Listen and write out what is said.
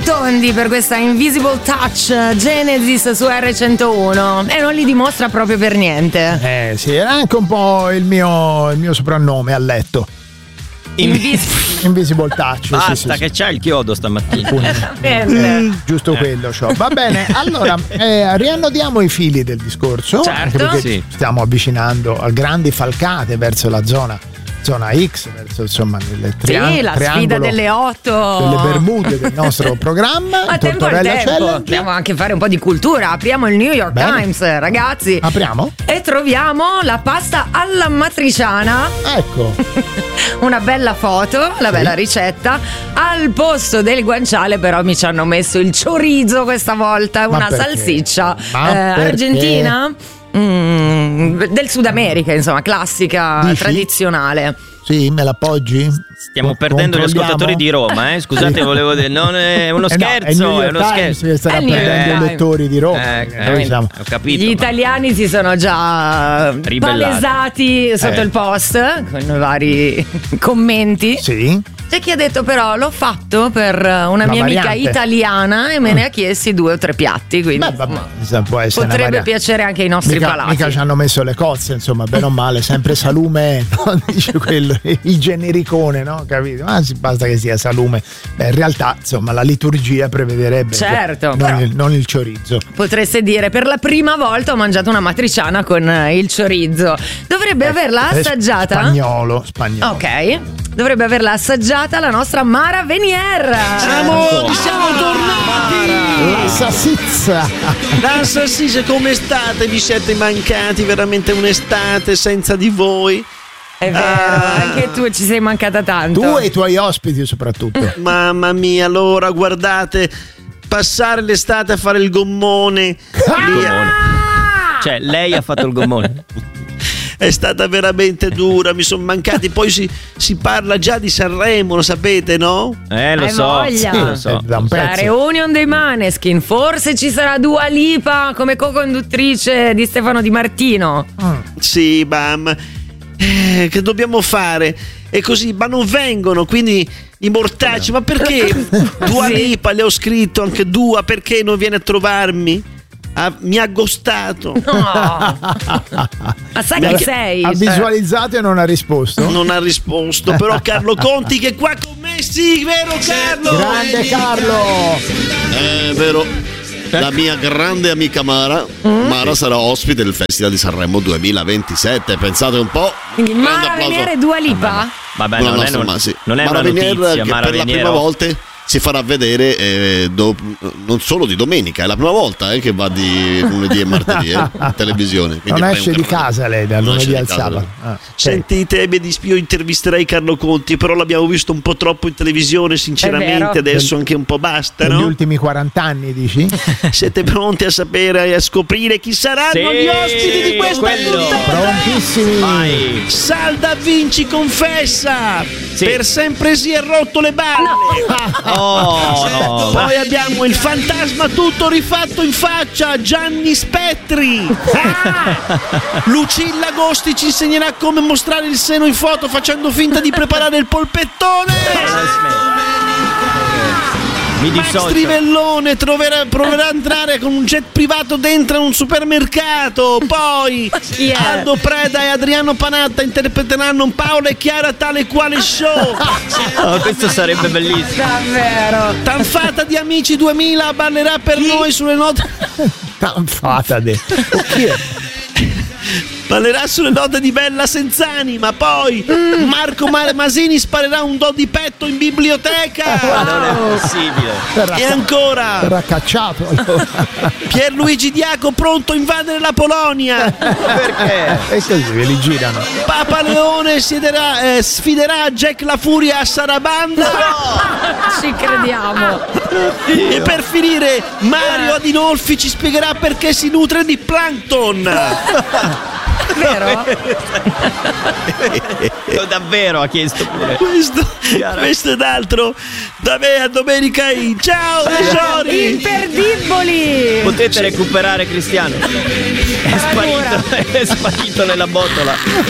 rotondi per questa Invisible Touch Genesis su R101 e non li dimostra proprio per niente. Sì, era anche un po' il mio soprannome a letto. Invisible Touch. Basta, sì. Che c'ha il chiodo stamattina. Giusto quello c'ho. Va bene, allora riannodiamo i fili del discorso, certo, perché stiamo avvicinando a grandi falcate verso la zona X, verso insomma il la sfida delle 8 delle Bermude del nostro programma. A tempo al tempo dobbiamo anche fare un po' di cultura. Apriamo il New York Times, ragazzi. Apriamo e troviamo la pasta alla matriciana. Ecco una bella foto, la bella ricetta. Al posto del guanciale però mi ci hanno messo il chorizo questa volta, una salsiccia argentina, del Sud America, insomma, classica. Dici? Tradizionale. Sì, me l'appoggi? Stiamo perdendo gli ascoltatori di Roma, scusate, volevo dire, non è uno scherzo, è uno scherzo. Starà perdendo i lettori di Roma. Ho capito. Gli italiani si sono già palesati sotto il post con vari commenti. Sì. C'è chi ha detto però l'ho fatto per una mia amica italiana e me ne ha chiesti 2 o 3 piatti, quindi può essere potrebbe piacere anche ai nostri palati. Mica ci hanno messo le cozze, insomma, bene o male, sempre salume, no? Dice quello, il genericone, no? Capito? Basta che sia salume. In realtà, insomma, la liturgia prevederebbe non il chorizo. Potreste dire, per la prima volta ho mangiato una matriciana con il chorizo. Dovrebbe averla assaggiata. Spagnolo. Ok. Dovrebbe averla assaggiata la nostra Mara Venier. Siamo tornati! La salsiccia! La salsiccia, come state? Vi siete mancati veramente un'estate senza di voi? È vero, anche tu ci sei mancata tanto. Tu e i tuoi ospiti soprattutto. Mamma mia, allora guardate, passare l'estate a fare il gommone. Cioè, lei ha fatto il gommone. È stata veramente dura, mi sono mancati. Poi si parla già di Sanremo, lo sapete, no? Lo so. La reunion dei Maneskin. Forse ci sarà Dua Lipa come co-conduttrice di Stefano Di Martino. Sì, bam. Che dobbiamo fare? E così, ma non vengono, quindi i mortacci. Ma perché Dua Lipa, le ho scritto anche Dua, perché non viene a trovarmi? Mi ha ghostato. No. Ma sai che sei? Ha visualizzato e non ha risposto. Non ha risposto. Però Carlo Conti che è qua con me. Sì, vero Carlo? Grande Carlo. Vero. La mia grande amica Mara sarà ospite del Festival di Sanremo 2027. Pensate un po'. Quindi Mara Venier e Dua Lipa? Vabbè, non è Mara una Venier, notizia. che Mara per la prima volta si farà vedere non solo di domenica, è la prima volta che va di lunedì e martedì in televisione. Non esce di casa lei da lunedì al sabato. Sentite, io intervisterei Carlo Conti, però l'abbiamo visto un po' troppo in televisione, sinceramente. Adesso anche un po' basta, no? Negli ultimi 40 anni, dici? Siete pronti a sapere e a scoprire chi saranno gli ospiti di questa puntata? Prontissimi. Vai. Salda Vinci confessa, per sempre si è rotto le balle. No. Poi abbiamo il fantasma tutto rifatto in faccia, Gianni Spettri. Lucilla Agosti ci insegnerà come mostrare il seno in foto facendo finta di preparare il polpettone. Max Trivellone proverà a entrare con un jet privato dentro un supermercato. Poi Aldo Preda e Adriano Panatta interpreteranno Paola e Chiara tale quale show. Questo sarebbe bellissimo. Davvero. Tanfata di Amici 2000 ballerà per noi sulle note. Tanfata di ballerà sulle note di Bella Senzanima. Poi Marco Masini sparerà un do di petto in biblioteca. Non è possibile. E ancora verrà cacciato allora. Pierluigi Diaco pronto a invadere la Polonia. Perché? E così ve li girano. Papa Leone sfiderà Jack La Furia a Sarabanda. Ci crediamo. E per finire Mario Adinolfi ci spiegherà perché si nutre di plankton. Vero? Davvero ha chiesto pure. Questo ed altro da me a Domenica. Ciao tesori imperdibili. Potete recuperare Cristiano. È sparito nella botola.